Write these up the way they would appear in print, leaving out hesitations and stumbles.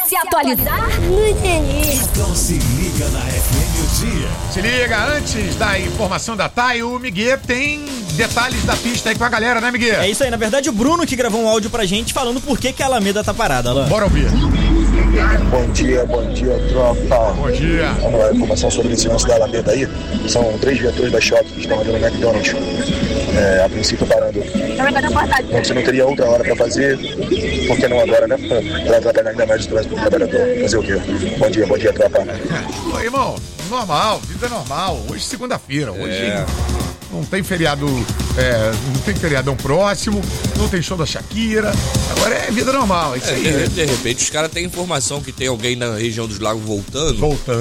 Quer se atualizar? Não entendi. Então se liga na FM o Dia. Se liga, antes da informação da Thay, o Miguel tem detalhes da pista aí com a galera, né, Miguel? É isso aí, na verdade o Bruno que gravou um áudio pra gente falando por que a Alameda tá parada, Alan. Bora ouvir. Bom dia, tropa. Bom dia. Vamos lá, informação sobre esse lance da Alameda aí. São 3 viaturas da Shop que estão ali no McDonald's. A princípio parando. Então, você não teria outra hora pra fazer, por que não agora, né? Pra atrapalhar ainda mais o trânsito do trabalhador. Fazer o quê? Bom dia, tropa. Ô, irmão, normal, vida normal. Hoje segunda-feira, hoje não tem feriado, não tem feriadão próximo, não tem show da Shakira. Agora é vida normal, é isso aí. De repente os caras têm informação que tem alguém na região dos lagos voltando.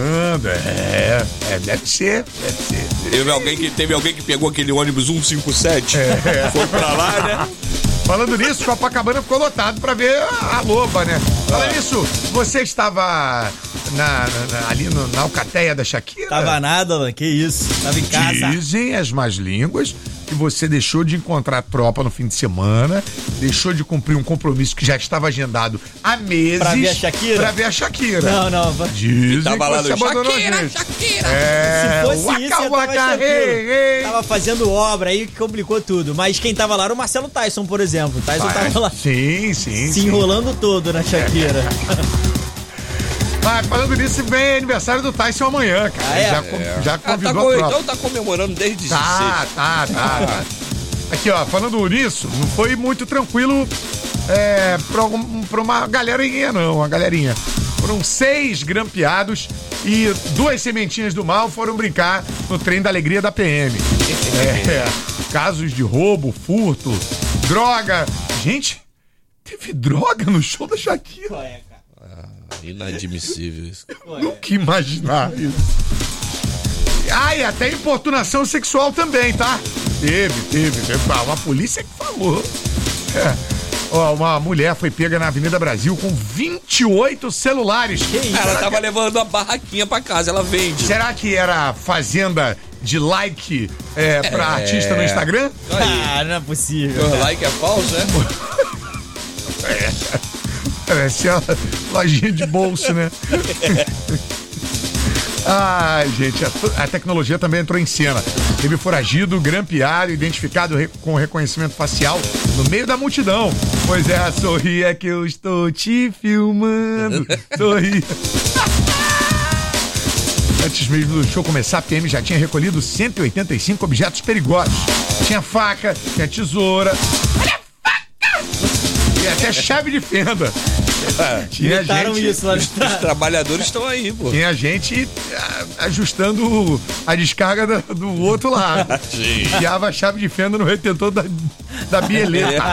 Deve ser. Teve alguém que pegou aquele ônibus 157, foi pra lá, né? Falando nisso, Copacabana ficou lotado pra ver a loba, né? Falando nisso, você estava ali na alcateia da Shakira? Tava nada, Alan, que isso, tava em casa. Dizem as más línguas que você deixou de encontrar a tropa no fim de semana, deixou de cumprir um compromisso que já estava agendado há meses. Pra ver a Shakira? Não. Dizem que tava lá você no abandonou a gente. Se fosse isso, eu tava tranquilo. Tava fazendo obra aí que complicou tudo. Mas quem tava lá era o Marcelo Tyson, por exemplo. Tyson tava lá. Sim. Se enrolando todo na Shakira. Falando nisso, vem aniversário do Tyson amanhã, cara. Já convidou a tropa. Então tá comemorando desde 16. Tá. Aqui, ó, falando nisso, não foi muito tranquilo pra uma galerinha, não. Uma galerinha. Foram 6 grampeados e 2 sementinhas do mal foram brincar no trem da alegria da PM. Casos de roubo, furto, droga. Gente, teve droga no show da Shakira. Inadmissível isso. Nunca imaginar isso. E até importunação sexual também, tá? Teve. Uma polícia que falou. Uma mulher foi pega na Avenida Brasil com 28 celulares. Ela tava levando a barraquinha pra casa, ela vende. Será que era fazenda de like pra artista no Instagram? Não é possível. O like é falso, né? Parece a lojinha de bolso, né? Ai, gente, a tecnologia também entrou em cena. Teve foragido, grampeado, identificado com reconhecimento facial no meio da multidão. Pois sorria que eu estou te filmando. Sorria. Antes mesmo do show começar, a PM já tinha recolhido 185 objetos perigosos. Tinha faca, tinha tesoura. Olha a faca! E até chave de fenda. Tinha gente, isso lá. Os trabalhadores estão aí, pô. Tinha gente ajustando a descarga do outro lado. Enfiava a chave de fenda no retentor da bieleta.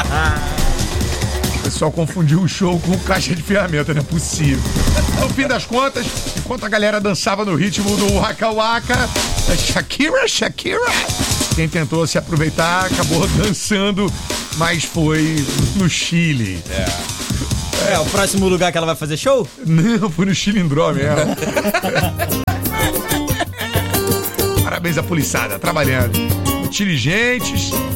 O pessoal confundiu o show com caixa de ferramenta, não é possível. No fim das contas, enquanto a galera dançava no ritmo do Waka Waka, Shakira, quem tentou se aproveitar acabou dançando, mas foi no Chile. O próximo lugar que ela vai fazer show? Não, foi no Chilindró mesmo. Parabéns à poliçada, trabalhando. Inteligentes,